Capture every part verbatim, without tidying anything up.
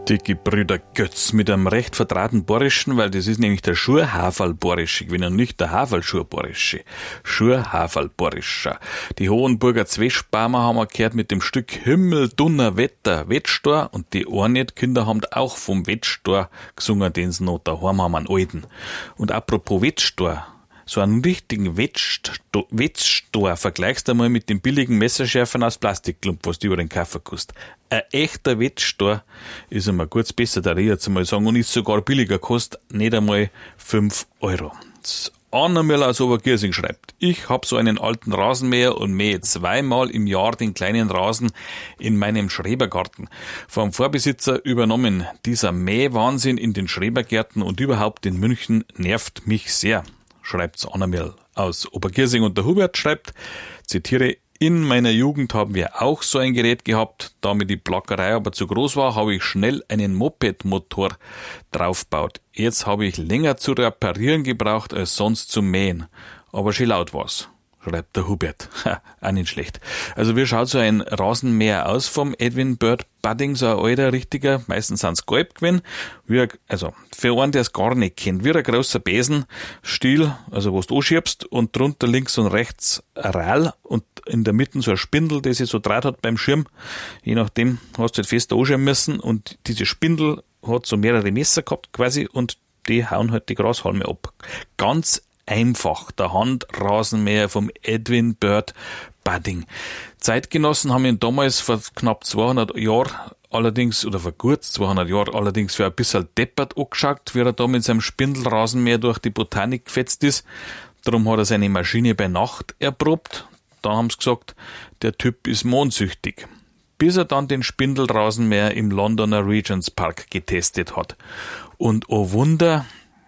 Die Gebrüder Götz mit einem recht vertrauten Borischen, weil das ist nämlich der Schurhaferl-Borische, wenn und nicht der Haferl-Schur-Borische. Schurhaferl-Borischer. Die Hohenburger Zwetschbaumer haben wir gehört mit dem Stück Himmel, Dunner, Wetter, Wettstor, und die Ornit-Kinder haben auch vom Wettstor gesungen, den sie noch daheim haben, einen alten. Und apropos Wettstor, so einen richtigen Wettstor, Wettstor vergleichst du mal mit den billigen Messerschärfern aus Plastikklump, was die über den Kaffee kostet. Ein echter Wettstor ist einmal kurz besser, da ich jetzt einmal sagen, und ist sogar billiger, kostet nicht einmal fünf Euro. Das Anna Müller aus Obergiesing schreibt: Ich hab so einen alten Rasenmäher und mähe zweimal im Jahr den kleinen Rasen in meinem Schrebergarten. Vom Vorbesitzer übernommen. Dieser Mähwahnsinn in den Schrebergärten und überhaupt in München nervt mich sehr, schreibt Anna Müller aus Obergiesing. Und der Hubert schreibt, zitiere: In meiner Jugend haben wir auch so ein Gerät gehabt. Da mir die Plackerei aber zu groß war, habe ich schnell einen Moped-Motor draufgebaut. Jetzt habe ich länger zu reparieren gebraucht als sonst zum Mähen. Aber schön laut war's, schreibt der Hubert. Ha, auch nicht schlecht. Also wie schaut so ein Rasenmäher aus vom Edwin Bird Budding, so ein alter, richtiger, meistens sind's gelb gewesen, wie ein, also für einen, der es gar nicht kennt, wie ein großer Besenstiel, also wo du anschiebst und drunter links und rechts ein Rahl und in der Mitte so ein Spindel, der sich so draht hat beim Schirm. Je nachdem hast du halt fest anschieben müssen, und diese Spindel hat so mehrere Messer gehabt quasi, und die hauen halt die Grashalme ab. Ganz einfach, der Handrasenmäher vom Edwin Bird Budding. Zeitgenossen haben ihn damals vor knapp zweihundert Jahren allerdings, oder vor gut zweihundert Jahren allerdings für ein bisschen deppert angeschaut, wie er da mit seinem Spindelrasenmäher durch die Botanik gefetzt ist. Darum hat er seine Maschine bei Nacht erprobt. Da haben sie gesagt, der Typ ist mondsüchtig. Bis er dann den Spindelrasenmäher im Londoner Regent's Park getestet hat. Und oh Wunder,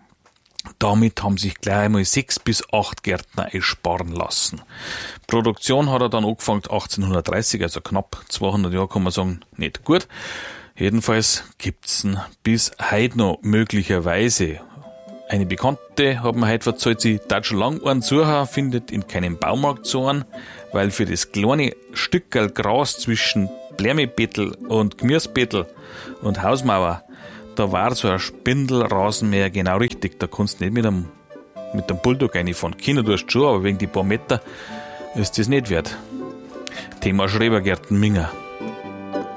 damit haben sich gleich einmal sechs bis acht Gärtner ersparen lassen. Produktion hat er dann angefangen achtzehnhundertdreißig, also knapp zweihundert Jahre kann man sagen, nicht gut. Jedenfalls gibt's ihn bis heute noch möglicherweise. Eine Bekannte hat mir heute erzählt, sie darf schon lange einen suchen, findet in keinem Baumarkt so einen, weil für das kleine Stückerl Gras zwischen Blärmebettel und Gemüsebettel und Hausmauer, da war so ein Spindelrasenmäher genau richtig. Da kannst du nicht mit einem, mit einem Bulldog reinfahren. Kinder tust schon, aber wegen die paar Meter ist das nicht wert. Thema Schrebergärten Minger.